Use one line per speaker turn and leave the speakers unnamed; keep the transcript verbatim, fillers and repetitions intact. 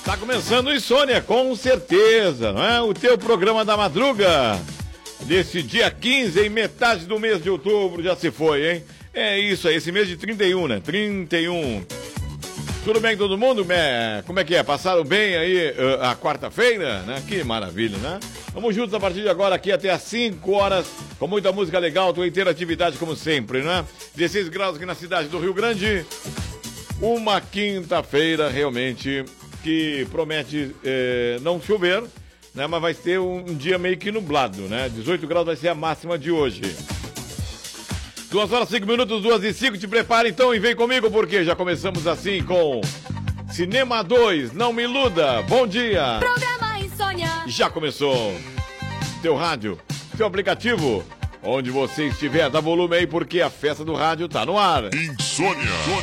Tá começando Insônia, com certeza, não é? O teu programa da madruga, desse dia quinze, em metade do mês de outubro, já se foi, hein? É isso aí, esse mês de trinta e um, né? trinta e um. Tudo bem com todo mundo? Como é que é? Passaram bem aí uh, a quarta-feira, né? Que maravilha, né? Vamos juntos a partir de agora aqui até às cinco horas, com muita música legal, tua interatividade como sempre, né? dezesseis graus aqui na cidade do Rio Grande. Uma quinta-feira realmente que promete eh, não chover, né? Mas vai ter um, um dia meio que nublado, né? dezoito graus vai ser a máxima de hoje. Duas horas, cinco minutos, duas e cinco. Te prepara então e vem comigo, porque já começamos assim com Cinema dois, Não Me Iluda. Bom dia.
Programa Insônia.
Já começou. Teu rádio, teu aplicativo, onde você estiver, dá volume aí, porque a festa do rádio tá no ar.
Insônia.